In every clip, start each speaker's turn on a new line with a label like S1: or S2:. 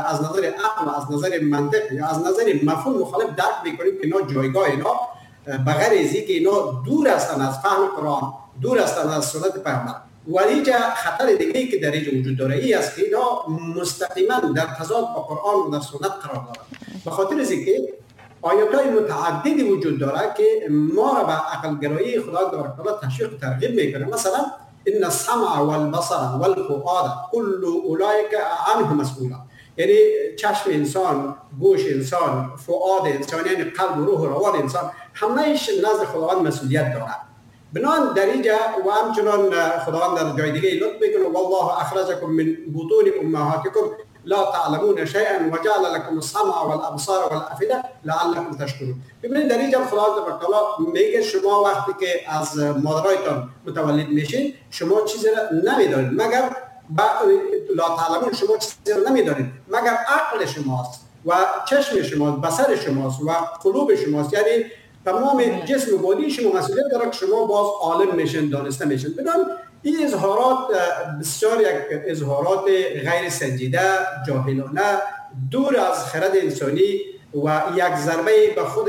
S1: از نظر عقل، از نظر منطق یا از نظر مفهوم مخالف درک میکنیم که اینا جایگاه اینا بغیر از اینکه اینا دور هستن از فهم قرآن، دور هستن از سنت پیامبر. ولی خطر دیگه‌ای که در اینجا وجود داره این است که اینا مستقیما در تضاد با قرآن و در سنت قرار دارند. به خاطر از اینکه آیات‌های متعددی وجود داره که ما را به عقل گرایی خداوند تبارک و تعالی تشویق و ترغیب میکنه. مثلا ان السمع والبصر والفؤاد كل اولئک عنه مسئولا، یعنی چشم انسان، گوش انسان، فؤاد انسان، یعنی قلب و روح و روان انسان، همه‌اش نزد خداوند مسئولیت دارد. بنابراین در اینجا و همچنان خداوند در جای دیگه لطف میکنه والله اخرجکم من بطون امهاتکم لا تعلمون شیئا وجعل لكم السمع والابصار والافئده لعلكم تشکرون. ببینید در اینجا خداوند تبارک و تعالی میگه شما وقتی که از مادرایتان متولد میشین شما چیزی را نمیدانید مگر لا تعلمون، شما چیزی را نمیدانید مگر عقل شماست و چشم شماست، بصر شماست و قلوب شماست، یعنی تمام جسم و بادی شما مسئولیت داره که شما باز عالم میشن، دانسته میشن. بدون این اظهارات بسیار یک اظهارات غیر سنجیده، جاهلانه، دور از خرد انسانی و یک ضربه به خود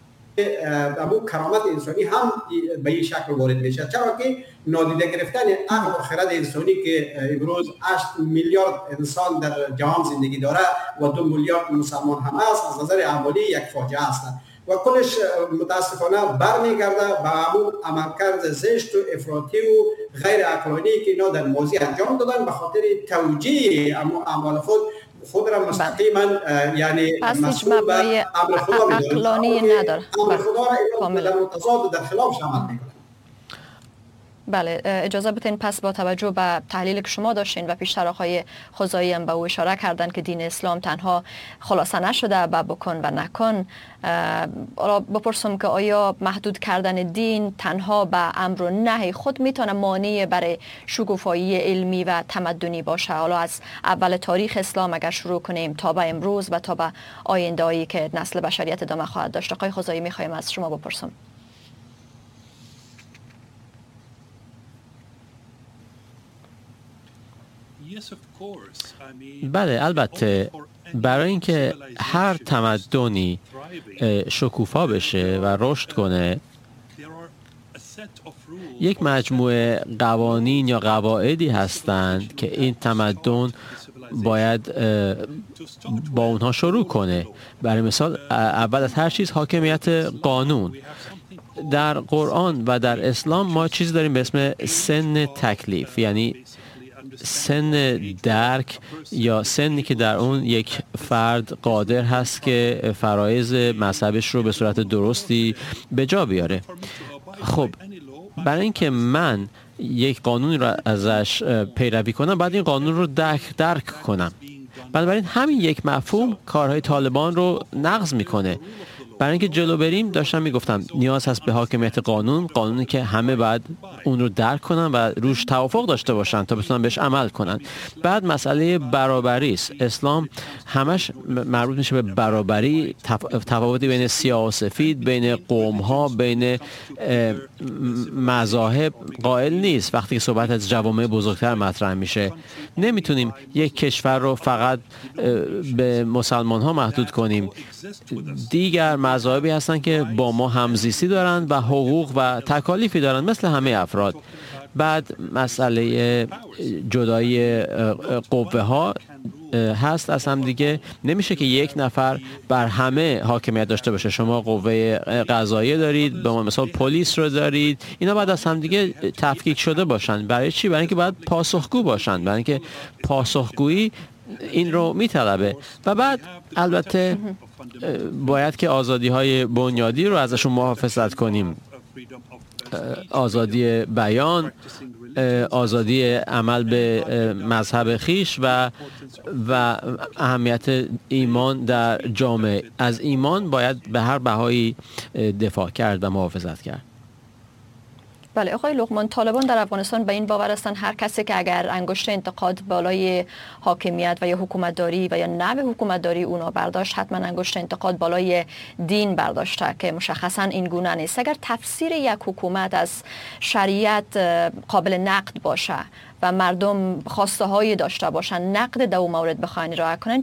S1: امو کرامت انسانی هم به این شکل وارد میشه، چرا که نادیده گرفتن عقل و خرد انسانی که امروز 8 میلیارد انسان در جهان زندگی داره و 2 میلیارد مسلمان هم است، از نظر عملی یک فاجعه هستند و کلش متاسفانه برمیگرده به همون عملکرد زشت و افراطی و غیر عقلانی که اینا در ماضی انجام دادن به خاطر توجیه اعمال خود را مستقیما یعنی مسئول به امر خدا
S2: عقلانی نداره.
S1: امر خدا را در متضاد در خلافش عمل میکنه.
S2: بله، اجازه بدین پس با توجه به تحلیلی که شما داشتین و پیشتر آقای خزایی هم به او اشاره کردن که دین اسلام تنها خلاصه نشده به بکن و نکن، بپرسم که آیا محدود کردن دین تنها به امر و نهی خود میتونه مانع برای شکوفایی علمی و تمدنی باشه؟ حالا از اول تاریخ اسلام اگر شروع کنیم تا به امروز و تا به آینده‌ای که نسل بشریت ادامه خواهد داشت. آقای خزایی میخوایم از شما بپرسم.
S3: بله، البته برای اینکه هر تمدنی شکوفا بشه و رشد کنه یک مجموعه قوانین یا قواعدی هستند که این تمدن باید با اونها شروع کنه. برای مثال اول از هر چیز حاکمیت قانون. در قرآن و در اسلام ما چیزی داریم به اسم سن تکلیف، یعنی سن درک یا سنی که در اون یک فرد قادر هست که فرایض مذهبش رو به صورت درستی به جا بیاره. خب برای اینکه من یک قانونی رو ازش پیروی کنم باید این قانون رو درک کنم. بنابراین همین یک مفهوم کارهای طالبان رو نقض میکنه. برای اینکه جلو بریم داشتم میگفتم نیاز هست به حاکمیت قانونی که همه باید اون رو درک کنن و روش توافق داشته باشن تا بتونن بهش عمل کنن. بعد مسئله برابری است. اسلام همش مربوط میشه به برابری، تفاوتی بین سیاه و سفید، بین قوم ها، بین مذاهب قائل نیست. وقتی که صحبت از جوامع بزرگتر مطرح میشه نمیتونیم یک کشور رو فقط به مسلمان ها محدود کنیم. دیگر مذاهبی هستن که با ما همزیستی دارن و حقوق و تکالیفی دارن مثل همه افراد. بعد مسئله جدایی قوه ها هست از هم دیگه. نمیشه که یک نفر بر همه حاکمیت داشته باشه. شما قوه قضاییه دارید، به مثال پلیس رو دارید، اینا باید از هم دیگه تفکیک شده باشن. برای چی؟ برای اینکه باید پاسخگو باشن، برای اینکه پاسخگویی این رو میطلبه. و بعد البته باید که آزادی‌های بنیادی رو ازشون محافظت کنیم. آزادی بیان، آزادی عمل به مذهب خیش و اهمیت ایمان در جامعه. از ایمان باید به هر بهایی دفاع کرد و محافظت کرد.
S2: بله آقای لقمان، طالبان در افغانستان به این باور هستند هر کسی که اگر انگشت انتقاد بالای حاکمیت و یا حکومتداری و یا نوع حکومتداری اونا برداشت، حتما انگشت انتقاد بالای دین برداشته که مشخصا این گونه نیست. اگر تفسیر یک حکومت از شریعت قابل نقد باشه و مردم خواسته هایی داشته باشن نقد در اون مورد بخواین ارائه کنن،